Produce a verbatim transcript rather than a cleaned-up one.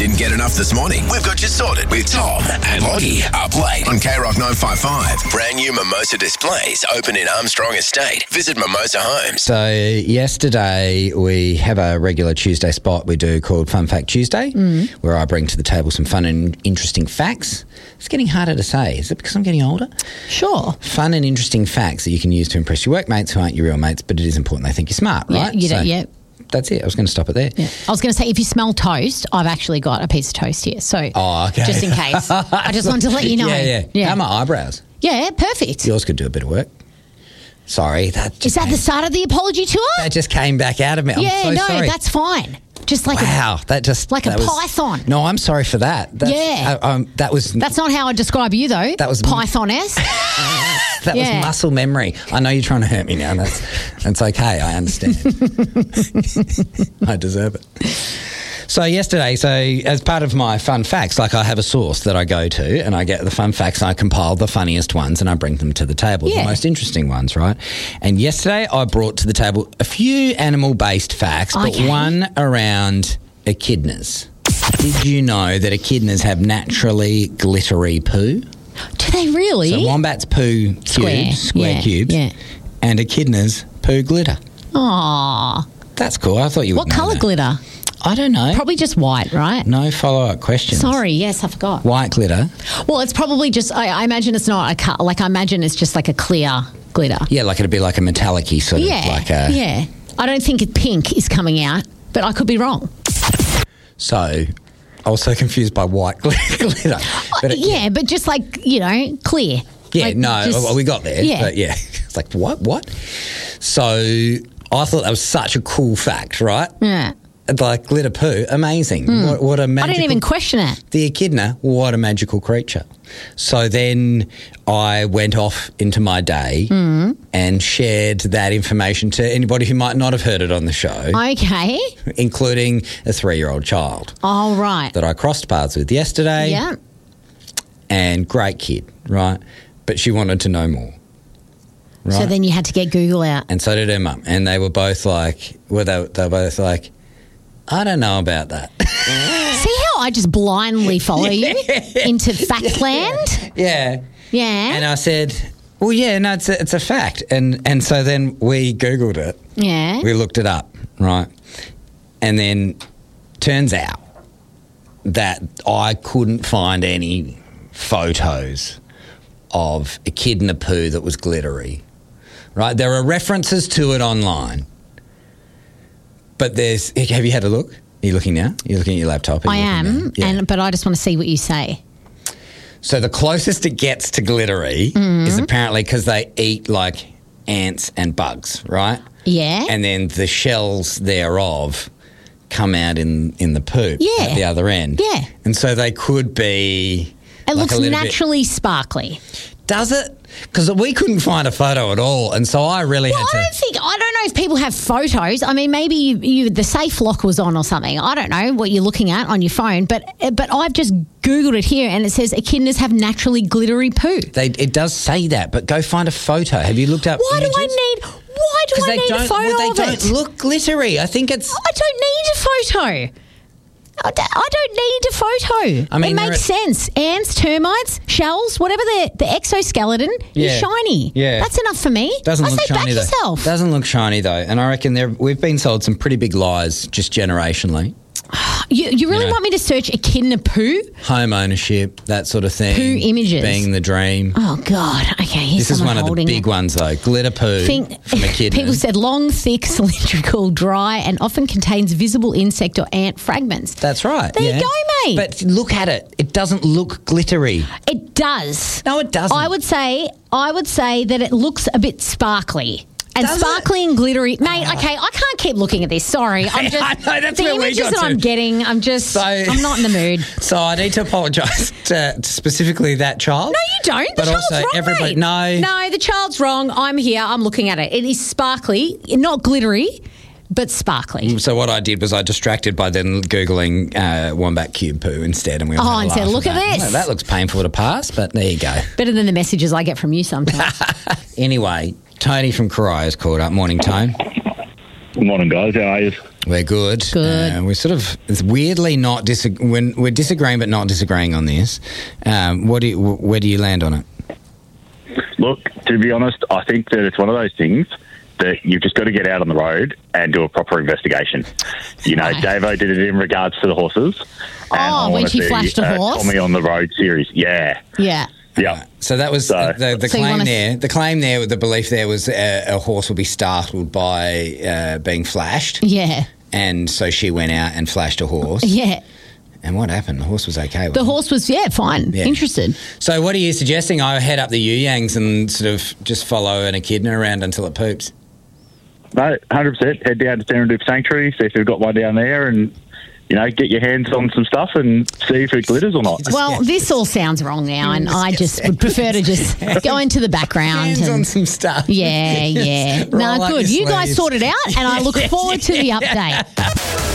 Didn't get enough this morning? We've got you sorted with Tom and Lottie up late on K Rock nine five five. Brand new Mimosa displays open in Armstrong Estate. Visit Mimosa Homes. So yesterday we have a regular Tuesday spot we do called Fun Fact Tuesday, mm. where I bring to the table some fun and interesting facts. It's getting harder to say. Is it because I'm getting older? Sure. Fun and interesting facts that you can use to impress your workmates who aren't your real mates, but it is important they think you're smart, right? Yeah, you so do, yeah. That's it. I was going to stop it there. Yeah. I was going to say, if you smell toast, I've actually got a piece of toast here. So oh, okay. just in case. I just wanted to let you know. Yeah, yeah. yeah. How are my eyebrows? Yeah, perfect. Yours could do a bit of work. Sorry. That just Is that came, the start of the apology tour? That just came back out of me. Yeah, I'm so no, sorry. that's fine. Just like wow, a, that just like that a was, python. No, I'm sorry for that. That's, yeah, uh, um, that was. That's not how I describe you though. That was Python-esque. That yeah. was muscle memory. I know you're trying to hurt me now. That's that's okay. I understand. I deserve it. So yesterday, so as part of my fun facts, like I have a source that I go to and I get the fun facts and I compile the funniest ones and I bring them to the table, yeah. the most interesting ones, right? And yesterday I brought to the table a few animal-based facts, but okay. one around echidnas. Did you know that echidnas have naturally glittery poo? Do they really? So wombats poo cubes, square, square yeah, cubes, yeah. and echidnas poo glitter. Aww. That's cool. I thought you would What know colour that. glitter? I don't know. Probably just white, right? No follow-up questions. Sorry, yes, I forgot. White glitter. Well, it's probably just, I, I imagine it's not a cut, like I imagine it's just like a clear glitter. Yeah, like it'd be like a metallic-y sort yeah, of like a... Yeah, I don't think pink is coming out, but I could be wrong. So, I was so confused by white glitter. But it, yeah, but just like, you know, clear. Yeah, like no, just, well, we got there. Yeah. But yeah, it's like, what, what? So, I thought that was such a cool fact, right? Yeah. Like glitter poo, amazing. Mm. What, what a magical... I didn't even question it. The echidna, what a magical creature. So then I went off into my day mm. and shared that information to anybody who might not have heard it on the show. Okay. Including a three-year-old child. Oh, right. That I crossed paths with yesterday. Yeah. And great kid, right? But she wanted to know more. Right? So then you had to get Google out. And so did her mum. And they were both like, well, they, they were both like, I don't know about that. See how I just blindly follow yeah. you into fact land? Yeah. Yeah. And I said, well, yeah, no, it's a, it's a fact. And and so then we Googled it. Yeah. We looked it up, right? And then turns out that I couldn't find any photos of echidna poo that was glittery, right? There are references to it online. But there's, have you had a look? Are you looking now? You're looking at your laptop? I am, yeah. and but I just want to see what you say. So the closest it gets to glittery mm. is apparently because they eat like ants and bugs, right? Yeah. And then the shells thereof come out in, in the poo yeah. at the other end. Yeah. And so they could be... It like looks a naturally bit, sparkly. Does it? Because we couldn't find a photo at all, and so I really well, had to... I don't think... I don't know if people have photos. I mean, maybe you, you, the safe lock was on or something. I don't know what you're looking at on your phone, but but I've just Googled it here, and it says echidnas have naturally glittery poo. They, it does say that, but go find a photo. Have you looked up Why images? do I need... Why do I they need don't, a photo well, they of don't it? look glittery. I think it's... I don't need a photo. I don't need a photo. I mean, it makes are, sense. Ants, termites, shells, whatever the the exoskeleton yeah, is shiny. Yeah. That's enough for me. Doesn't I look say shiny back though. yourself. Doesn't look shiny though. And I reckon there we've been sold some pretty big lies just generationally. You, you really you know, want me to search echidna poo? Home ownership, that sort of thing. Poo images. Being the dream. Oh, God. Okay, here's This is someone one of the big it. ones, though. Glitter poo Think, from echidna. People said long, thick, cylindrical, dry, and often contains visible insect or ant fragments. That's right. There yeah. you go, mate. But look at it. It doesn't look glittery. It does. No, it doesn't. I would say, I would say that it looks a bit sparkly. And Does sparkly it? and glittery. Mate, okay, I can't keep looking at this. Sorry. I'm just, I know, that's the where we images got that to. I'm getting, I'm just, So- I'm not in the mood. So I need to apologise to, to specifically that child. No, you don't. The but child's also wrong, everybody. mate. No. No, the child's wrong. I'm here. I'm looking at it. It is sparkly, not glittery, but sparkly. So what I did was I distracted by then Googling uh, wombat cube poo instead. And we Oh, and said, look at that. this. Well, that looks painful to pass, but there you go. Better than the messages I get from you sometimes. Anyway, Tony from Corio has called up. Morning, Tone. Good morning, guys. How are you? We're good. Good. Uh, we're sort of it's weirdly not dis- when we're disagreeing, but not disagreeing on this. Um, what do you, where do you land on it? Look, to be honest, I think that it's one of those things that you've just got to get out on the road and do a proper investigation. You know, Right. Davo did it in regards to the horses. And I Oh, when wanna she see, flashed a uh, horse? Tommy on the Road series. Yeah. Yeah. Yeah. So that was So- the, the So you claim wanna- there. The claim there, the belief there was uh, a horse would be startled by uh, being flashed, Yeah. and so she went out and flashed a horse. Yeah. And what happened? The horse was okay. The wasn't it? horse was, yeah, fine. Yeah. Interested. So what are you suggesting? I head up the Yuyangs and sort of just follow an echidna around until it poops. No, one hundred percent. Head down to Serendip Sanctuary, see if they've got one down there, and, you know, get your hands on some stuff and see if it glitters or not. Well, this all sounds wrong now, and I just would prefer to just go into the background. Hands on And, some stuff. yeah, yeah. Roll No, up good. your You guys sleeves. sort it out, and I look forward to the update.